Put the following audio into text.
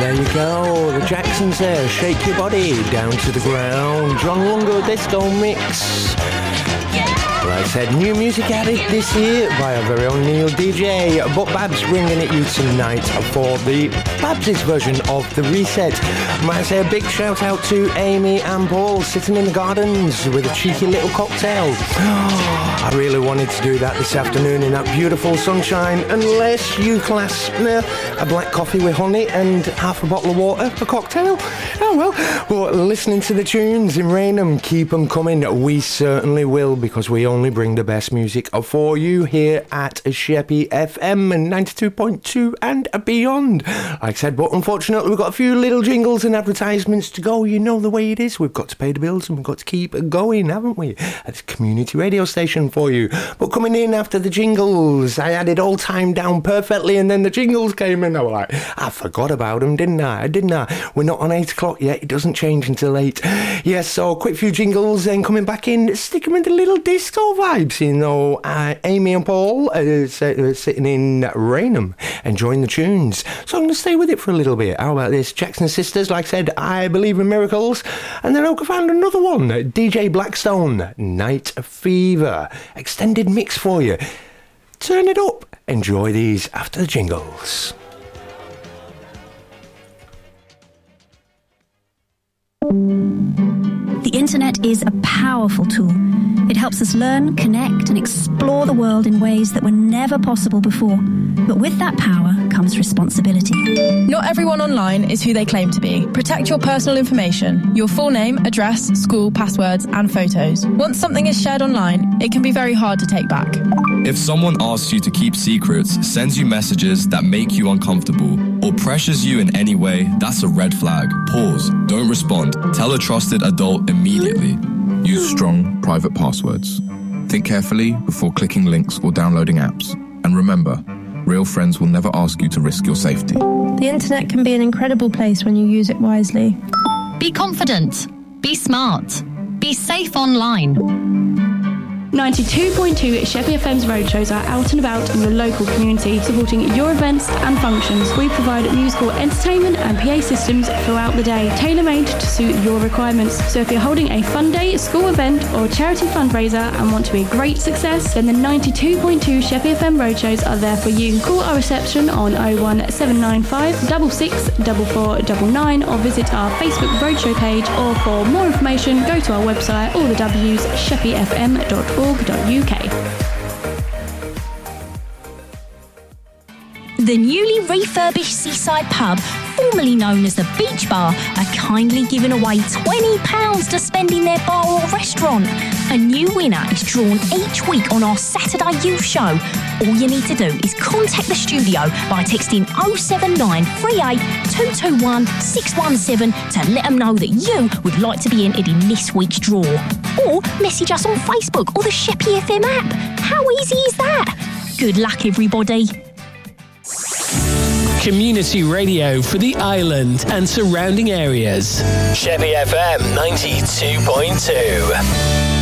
There you go, the Jacksons there, Shake Your Body Down to the Ground, John Lungo Disco Mix. Like I said, new music added this year by our very own Neil DJ, but Babs bringing it you tonight for the Babs' version of The Reset. Might say a big shout out to Amy and Paul sitting in the gardens with a cheeky little cocktail. I really wanted to do that this afternoon in that beautiful sunshine, unless you class a black coffee with honey and half a bottle of water for cocktail. Oh well, but listening to the tunes in Rainham, keep them coming. We certainly will, because we only bring the best music for you here at Sheppy FM 92.2 and beyond. Like I said, but unfortunately we've got a few little jingles and advertisements to go. You know the way it is. We've got to pay the bills and we've got to keep going, haven't we? It's a community radio station for you. But coming in after the jingles, I had it all timed down perfectly, and then the jingles came in. I was like, I forgot about them, didn't I? We're not on 8 o'clock yet. It doesn't change until 8. Yes, so quick few jingles, then coming back in, sticking with the little disco vibes, you know. Amy and Paul sitting in Rainham, enjoying the tunes. So I'm going to stay with it for a little bit. How about this? Jackson Sisters, like I said, I Believe in Miracles. And then I found another one, DJ Blackstone, Night Fever. Extended mix for you. Turn it up. Enjoy these after the jingles. The internet is a powerful tool. It helps us learn, connect, and explore the world in ways that were never possible before. But with that power comes responsibility. Not everyone online is who they claim to be. Protect your personal information, your full name, address, school, passwords, and photos. Once something is shared online, it can be very hard to take back. If someone asks you to keep secrets, sends you messages that make you uncomfortable, or pressures you in any way, that's a red flag. Pause. Don't respond. Tell a trusted adult immediately. Use strong, private passwords. Think carefully before clicking links or downloading apps. And remember, real friends will never ask you to risk your safety. The internet can be an incredible place when you use it wisely. Be confident. Be smart. Be safe online. 92.2 Sheppy FM's roadshows are out and about in the local community, supporting your events and functions. We provide musical entertainment and PA systems throughout the day, tailor-made to suit your requirements. So if you're holding a fun day, school event or charity fundraiser and want to be a great success, then the 92.2 Sheppy FM roadshows are there for you. Call our reception on 01795 664499 or visit our Facebook roadshow page, or for more information go to our website, all the W's, sheppyfm.org.uk. The newly refurbished Seaside Pub, formerly known as the Beach Bar, are kindly giving away £20 to spend in their bar or restaurant. A new winner is drawn each week on our Saturday Youth Show. All you need to do is contact the studio by texting 07938 221 617 to let them know that you would like to be entered in this week's draw. Or message us on Facebook or the Sheppy FM app. How easy is that? Good luck, everybody. Community radio for the island and surrounding areas. Sheppy FM 92.2.